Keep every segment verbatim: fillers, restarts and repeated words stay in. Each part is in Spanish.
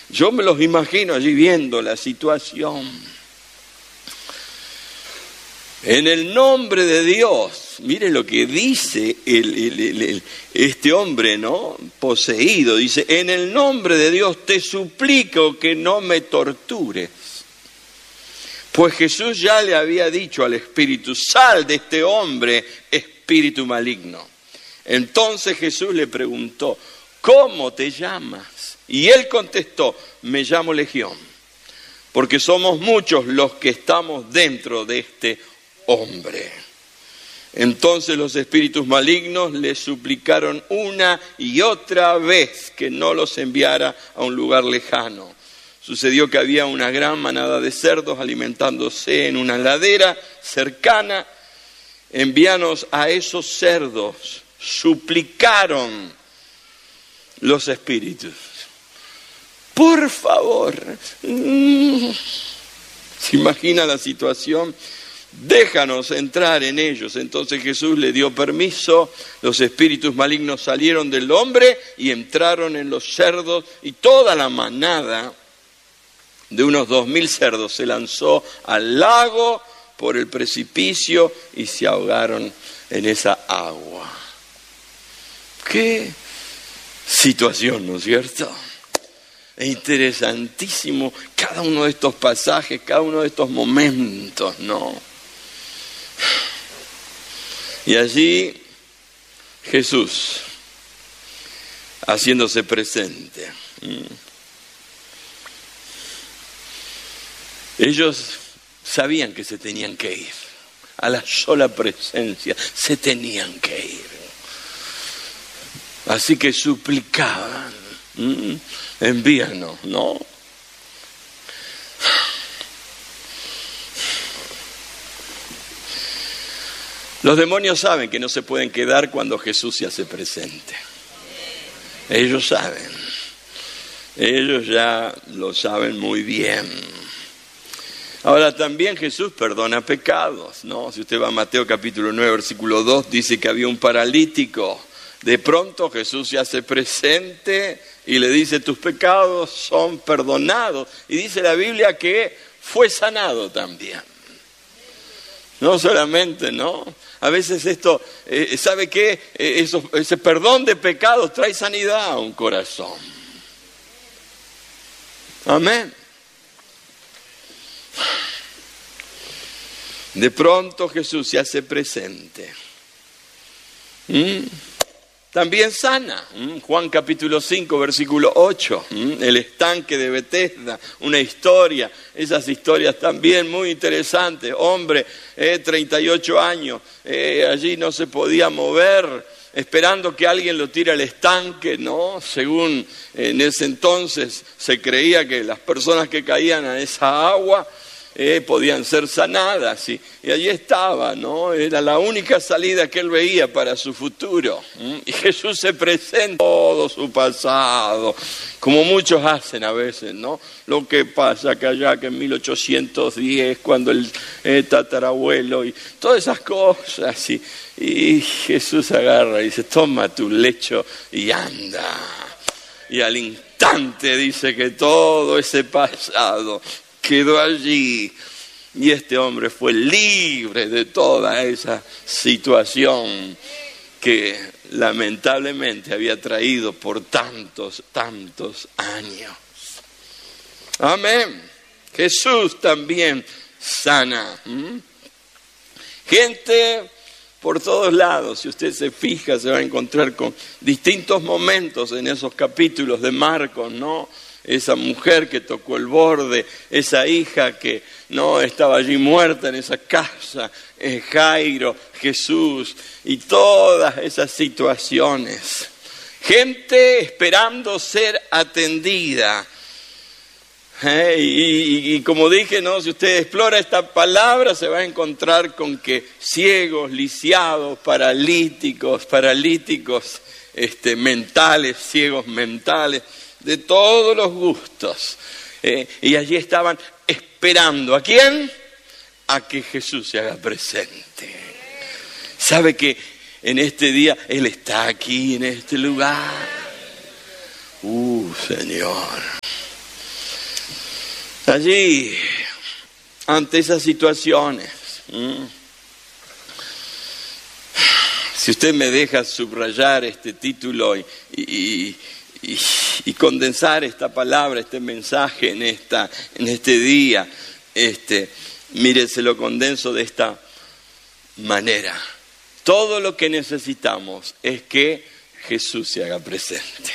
Yo me los imagino allí viendo la situación. En el nombre de Dios, mire lo que dice el, el, el, el, este hombre, ¿no? Poseído, dice, en el nombre de Dios te suplico que no me tortures. Pues Jesús ya le había dicho al espíritu, sal de este hombre, espíritu maligno. Entonces Jesús le preguntó, ¿cómo te llamas? Y él contestó, me llamo Legión, porque somos muchos los que estamos dentro de este hombre. Entonces los espíritus malignos le suplicaron una y otra vez que no los enviara a un lugar lejano. Sucedió que había una gran manada de cerdos alimentándose en una ladera cercana. Envíanos a esos cerdos, suplicaron los espíritus. Por favor, ¿se imagina la situación? Déjanos entrar en ellos. Entonces Jesús le dio permiso, los espíritus malignos salieron del hombre y entraron en los cerdos, y toda la manada de unos dos mil cerdos se lanzó al lago por el precipicio y se ahogaron en esa agua. Qué situación, ¿no es cierto? Es interesantísimo cada uno de estos pasajes, cada uno de estos momentos, ¿no? Y allí Jesús haciéndose presente. Ellos sabían que se tenían que ir. A la sola presencia se tenían que ir. Así que suplicaban, ¿Mm? envíanos, ¿no? Los demonios saben que no se pueden quedar cuando Jesús se hace presente. Ellos saben. Ellos ya lo saben muy bien. Ahora también Jesús perdona pecados, ¿no? Si usted va a Mateo capítulo nueve, versículo dos, dice que había un paralítico. De pronto Jesús se hace presente y le dice, tus pecados son perdonados. Y dice la Biblia que fue sanado también. No solamente, ¿no? A veces esto, eh, ¿sabe qué? Eh, eso, ese perdón de pecados trae sanidad a un corazón. Amén. De pronto Jesús se hace presente. ¿Mm? También sana. ¿Mm? Juan capítulo cinco, versículo ocho. ¿Mm? El estanque de Betesda, una historia. Esas historias también muy interesantes. Hombre, eh, treinta y ocho años, eh, allí no se podía mover, esperando que alguien lo tire al estanque, ¿no? Según eh, en ese entonces se creía que las personas que caían a esa agua Eh, podían ser sanadas, y, y allí estaba, ¿no? Era la única salida que él veía para su futuro. ¿Mm? Y Jesús se presenta todo su pasado, como muchos hacen a veces, ¿no? Lo que pasa que allá que en mil ochocientos diez, cuando el eh, tatarabuelo y todas esas cosas, y, y Jesús agarra y dice, toma tu lecho y anda. Y al instante dice que todo ese pasado quedó allí, y este hombre fue libre de toda esa situación que lamentablemente había traído por tantos, tantos años. Amén. Jesús también sana. ¿Mm? Gente por todos lados, si usted se fija, se va a encontrar con distintos momentos en esos capítulos de Marcos, ¿no? Esa mujer que tocó el borde, esa hija que no estaba allí muerta en esa casa, eh, Jairo, Jesús, y todas esas situaciones. Gente esperando ser atendida. Eh, y, y, y como dije, ¿no? Si usted explora esta palabra, se va a encontrar con que ciegos, lisiados, paralíticos, paralíticos este, mentales, ciegos mentales, de todos los gustos. Eh, y allí estaban esperando. ¿A quién? A que Jesús se haga presente. ¿Sabe que en este día Él está aquí, en este lugar? Uh, Señor. Allí, ante esas situaciones, ¿m? si usted me deja subrayar este título y, y, y, y condensar esta palabra, este mensaje en, esta, en este día, este, mire, se lo condenso de esta manera. Todo lo que necesitamos es que Jesús se haga presente.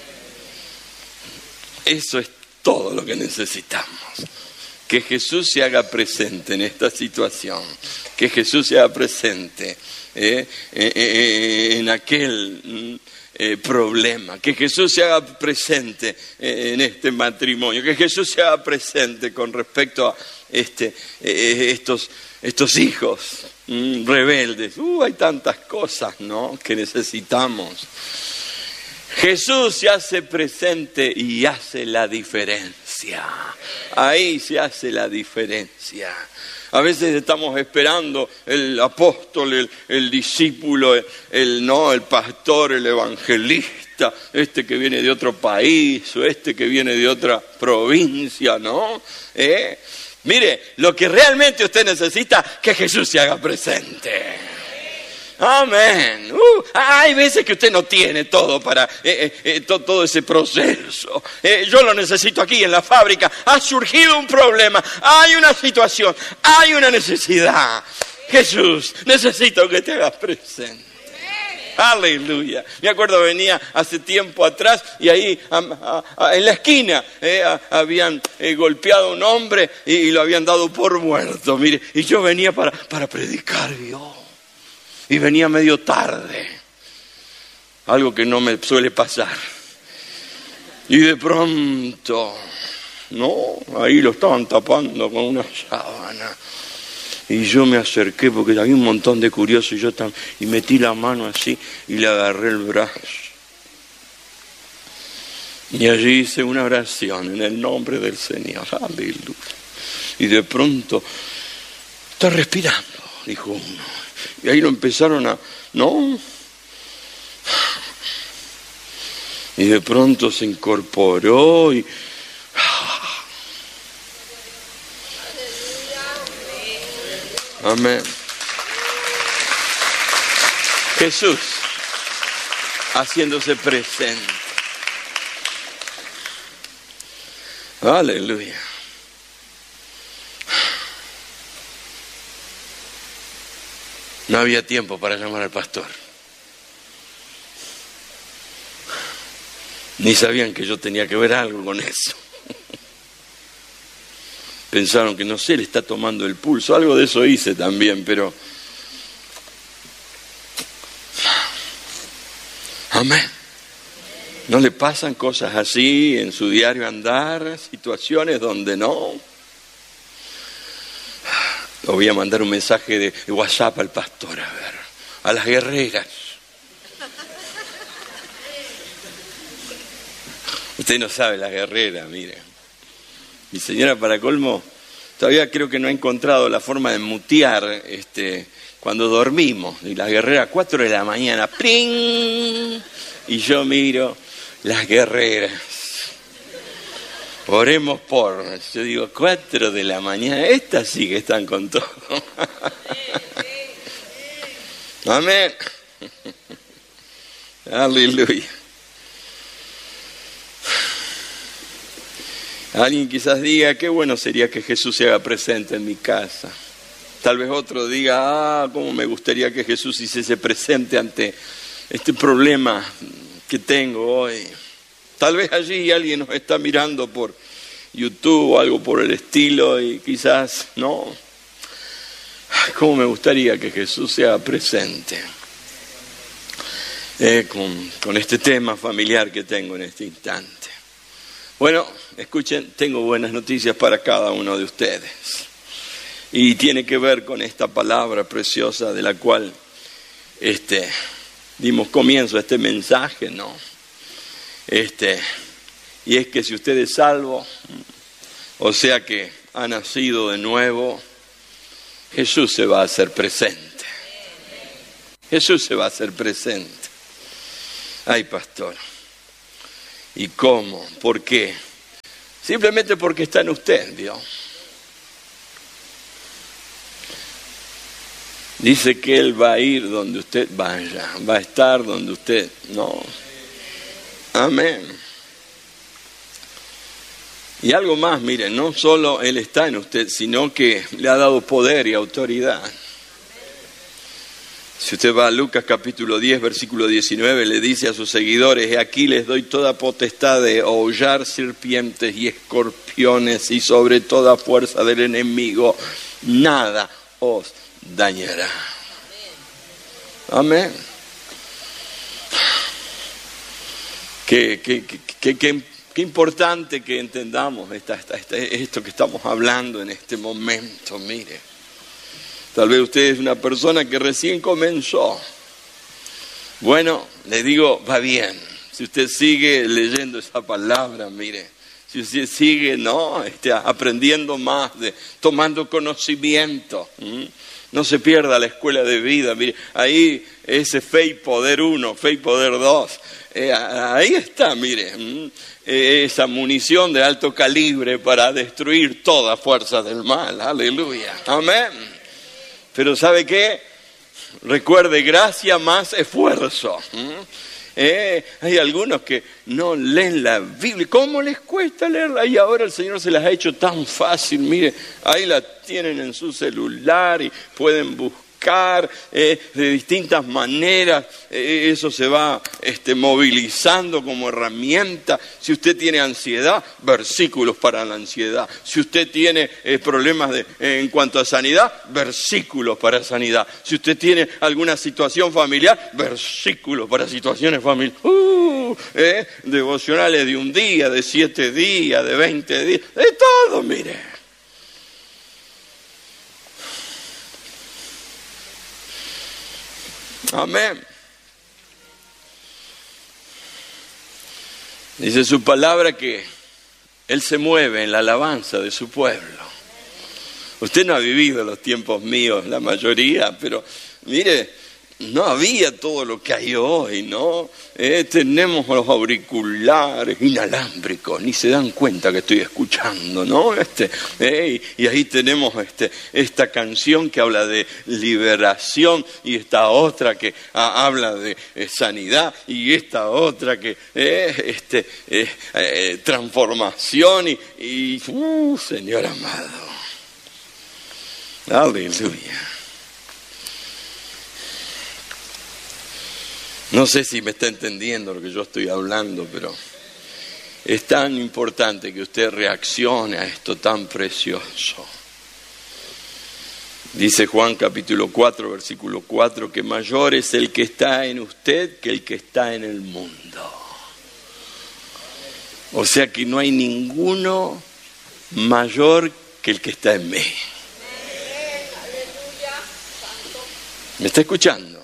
Eso es todo lo que necesitamos. Que Jesús se haga presente en esta situación. Que Jesús se haga presente eh, eh, eh, en aquel eh, problema. Que Jesús se haga presente eh, en este matrimonio. Que Jesús se haga presente con respecto a este, eh, estos, estos hijos mm, rebeldes. Uh, hay tantas cosas, ¿no?, que necesitamos. Jesús se hace presente y hace la diferencia. Ahí se hace la diferencia. A veces estamos esperando el apóstol, el, el discípulo, el, el, no, el pastor, el evangelista, este que viene de otro país o este que viene de otra provincia, ¿no? ¿Eh? Mire, lo que realmente usted necesita, que Jesús se haga presente. Amén. Uh, hay veces que usted no tiene todo para eh, eh, to, todo ese proceso. Eh, yo lo necesito aquí en la fábrica. Ha surgido un problema, hay una situación, hay una necesidad. Jesús, necesito que te hagas presente. Aleluya. Me acuerdo, venía hace tiempo atrás y ahí a, a, a, en la esquina eh, a, habían eh, golpeado a un hombre y, y lo habían dado por muerto. Mire, y yo venía para, para predicar, Dios. Y venía medio tarde, algo que no me suele pasar. Y de pronto, no, ahí lo estaban tapando con una sábana. Y yo me acerqué porque había un montón de curiosos y yo también, y metí la mano así y le agarré el brazo. Y allí hice una oración en el nombre del Señor. Aleluya. Y de pronto, está respirando, dijo uno. Y ahí lo empezaron a... ¿no? Y de pronto se incorporó y... Amén. Jesús haciéndose presente. Aleluya. No había tiempo para llamar al pastor. Ni sabían que yo tenía que ver algo con eso. Pensaron que, no sé, le está tomando el pulso. Algo de eso hice también, pero... Amén. ¿No le pasan cosas así en su diario andar? Situaciones donde no... Le voy a mandar un mensaje de WhatsApp al pastor, a ver, a las guerreras. Usted no sabe las guerreras, mire. Mi señora, para colmo, todavía creo que no ha encontrado la forma de mutear este, cuando dormimos. Y las guerreras, cuatro de la mañana, ¡pling! Y yo miro, las guerreras. Oremos por, yo digo, cuatro de la mañana, estas sí que están con todo. Amén. Aleluya. Alguien quizás diga, qué bueno sería que Jesús se haga presente en mi casa. Tal vez otro diga, ah, cómo me gustaría que Jesús hiciese presente ante este problema que tengo hoy. Tal vez allí alguien nos está mirando por YouTube o algo por el estilo y quizás, no. ¿Cómo me gustaría que Jesús sea presente eh, con, con este tema familiar que tengo en este instante? Bueno, escuchen, tengo buenas noticias para cada uno de ustedes. Y tiene que ver con esta palabra preciosa de la cual este, dimos comienzo a este mensaje, ¿no? Este, y es que si usted es salvo, o sea que ha nacido de nuevo, Jesús se va a hacer presente. Jesús se va a hacer presente. Ay, pastor. ¿Y cómo? ¿Por qué? Simplemente porque está en usted, Dios. Dice que Él va a ir donde usted vaya, va a estar donde usted no. Amén. Y algo más, miren, no solo Él está en usted, sino que le ha dado poder y autoridad. Si usted va a Lucas capítulo diez, versículo diecinueve, le dice a sus seguidores: "He aquí les doy toda potestad de hollar serpientes y escorpiones, y sobre toda fuerza del enemigo nada os dañará". Amén. Qué, qué, qué, qué, qué importante que entendamos esta, esta, esta, esto que estamos hablando en este momento, mire. Tal vez usted es una persona que recién comenzó. Bueno, le digo, va bien. Si usted sigue leyendo esa palabra, mire. Si usted sigue, no, este, aprendiendo más, de, tomando conocimiento. ¿Mm? No se pierda la escuela de vida. Mire, ahí ese Fe y Poder uno, Fe y Poder dos. Eh, ahí está, mire. ¿Mm? Eh, esa munición de alto calibre para destruir toda fuerza del mal. Aleluya. Amén. Pero ¿sabe qué? Recuerde, gracia más esfuerzo. ¿Mm? Eh, hay algunos que no leen la Biblia. ¿Cómo les cuesta leerla? Y ahora el Señor se las ha hecho tan fácil. Mire, ahí la tienen en su celular y pueden buscar eh, de distintas maneras. Eh, eso se va este, movilizando como herramienta. Si usted tiene ansiedad, versículos para la ansiedad. Si usted tiene eh, problemas de, eh, en cuanto a sanidad, versículos para sanidad. Si usted tiene alguna situación familiar, versículos para situaciones familiares. Uh, eh, devocionales de un día, de siete días, de veinte días, de todo, mire. Amén. Dice su palabra que Él se mueve en la alabanza de su pueblo. Usted no ha vivido los tiempos míos, la mayoría, pero mire, no había todo lo que hay hoy, ¿no? Eh, tenemos los auriculares inalámbricos, ni se dan cuenta que estoy escuchando, ¿no? Este, eh, y, y ahí tenemos este, esta canción que habla de liberación, y esta otra que ah, habla de eh, sanidad, y esta otra que eh, este, eh, eh, transformación, y, y uh, Señor amado, aleluya. No sé si me está entendiendo lo que yo estoy hablando, pero es tan importante que usted reaccione a esto tan precioso. Dice Juan capítulo cuatro, versículo cuatro, que mayor es el que está en usted que el que está en el mundo. O sea que no hay ninguno mayor que el que está en mí. ¿Me está escuchando?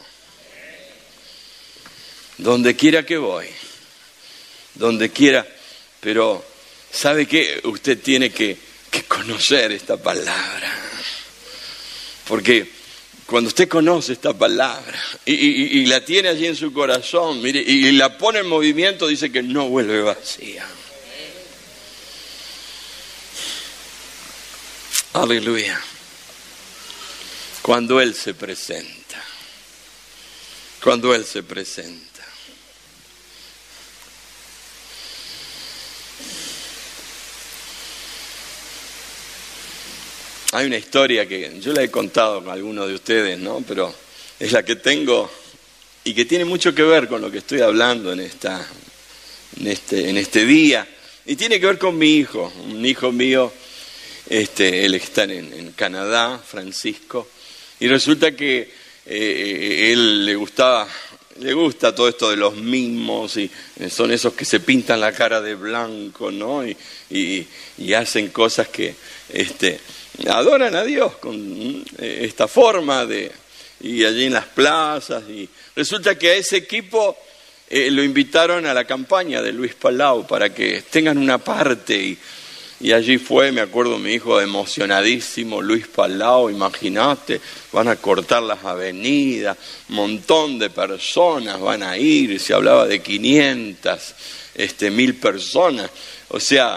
Donde quiera que voy, donde quiera, pero ¿sabe qué? Usted tiene que, que conocer esta palabra, porque cuando usted conoce esta palabra y, y, y la tiene allí en su corazón, mire, y la pone en movimiento, dice que no vuelve vacía. Aleluya. Cuando Él se presenta, cuando Él se presenta. Hay una historia que yo la he contado con algunos de ustedes, ¿no? Pero es la que tengo y que tiene mucho que ver con lo que estoy hablando en, esta, en, este, en este día. Y tiene que ver con mi hijo, un hijo mío, este, él está en, en Canadá, Francisco, y resulta que eh, él le gustaba, le gusta todo esto de los mimos, y son esos que se pintan la cara de blanco, ¿no? Y, y, y hacen cosas que este, adoran a Dios con esta forma de, y allí en las plazas, y resulta que a ese equipo eh, lo invitaron a la campaña de Luis Palau para que tengan una parte, y, y allí fue, me acuerdo, mi hijo emocionadísimo, Luis Palau, imagínate, van a cortar las avenidas, un montón de personas van a ir, se hablaba de quinientas, este, mil personas, o sea,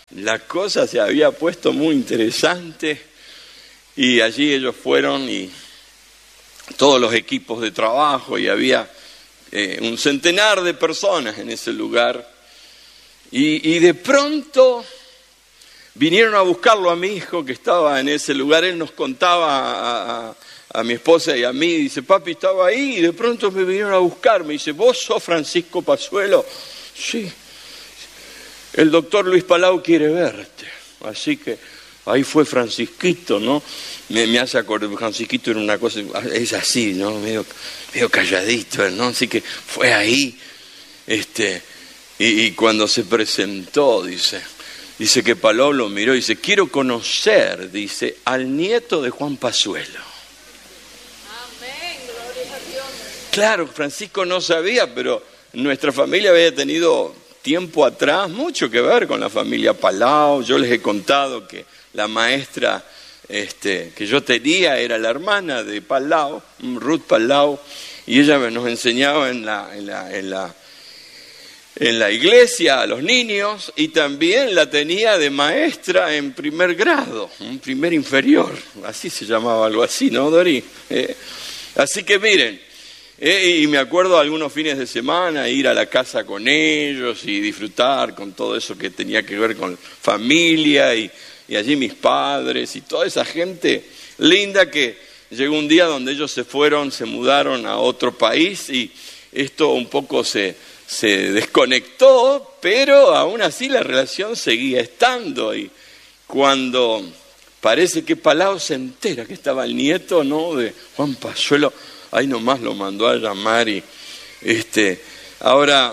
la cosa se había puesto muy interesante y allí ellos fueron y todos los equipos de trabajo y había eh, un centenar de personas en ese lugar y, y de pronto vinieron a buscarlo a mi hijo que estaba en ese lugar. Él nos contaba a, a, a mi esposa y a mí, dice, papi estaba ahí y de pronto me vinieron a buscar, me dice, ¿vos sos Francisco Pazuello? Sí. El doctor Luis Palau quiere verte. Así que ahí fue Francisquito, ¿no? Me, me hace acordar, Francisquito era una cosa, es así, ¿no? Medio, medio calladito, ¿no? Así que fue ahí, este, y, y cuando se presentó, dice, dice que Palau lo miró y dice, quiero conocer, dice, al nieto de Juan Pazuello. Amén, gloria a Dios. Claro, Francisco no sabía, pero nuestra familia había tenido tiempo atrás mucho que ver con la familia Palau. Yo les he contado que la maestra este, que yo tenía era la hermana de Palau, Ruth Palau, y ella nos enseñaba en la, en la, en la, en la iglesia a los niños, y también la tenía de maestra en primer grado, un primer inferior, así se llamaba, algo así, ¿no, Dori? Eh, así que miren, Eh, y me acuerdo algunos fines de semana ir a la casa con ellos y disfrutar con todo eso que tenía que ver con familia y, y allí mis padres y toda esa gente linda que llegó un día donde ellos se fueron, se mudaron a otro país y esto un poco se, se desconectó, pero aún así la relación seguía estando. Y cuando parece que Palau se entera que estaba el nieto, ¿no?, de Juan Pazuello, ahí nomás lo mandó a llamar y este, ahora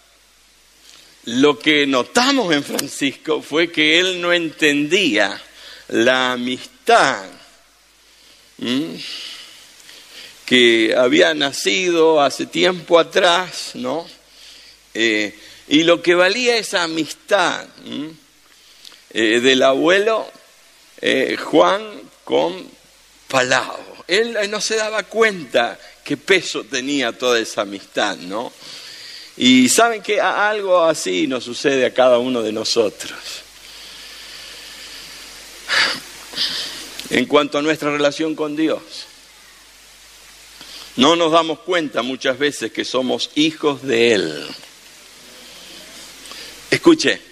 lo que notamos en Francisco fue que él no entendía la amistad ¿m? que había nacido hace tiempo atrás, ¿no? Eh, y lo que valía esa amistad eh, del abuelo eh, Juan con Palau. Él no se daba cuenta qué peso tenía toda esa amistad, ¿no? Y saben que algo así nos sucede a cada uno de nosotros. En cuanto a nuestra relación con Dios, no nos damos cuenta muchas veces que somos hijos de Él. Escuche.